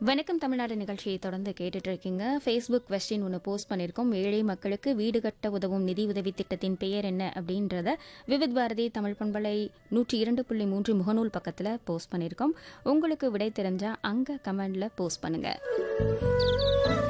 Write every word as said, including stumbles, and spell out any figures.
வணக்கம் தமிழ்நாடு நிகழ்ச்சியை தொடர்ந்து கேட்டுட்டு இருக்கீங்க. ஃபேஸ்புக் கொஸ்டின் ஒன்று போஸ்ட் பண்ணியிருக்கோம். ஏழை மக்களுக்கு வீடு கட்ட உதவும் நிதி உதவி திட்டத்தின் பெயர் என்ன அப்படின்றத விவித் பாரதி தமிழ் பண்பலை நூற்றி இரண்டு புள்ளி மூன்று முகநூல் பக்கத்தில் போஸ்ட் பண்ணியிருக்கோம். உங்களுக்கு விடை தெரிஞ்சா அங்கே கமெண்ட்ல போஸ்ட் பண்ணுங்க.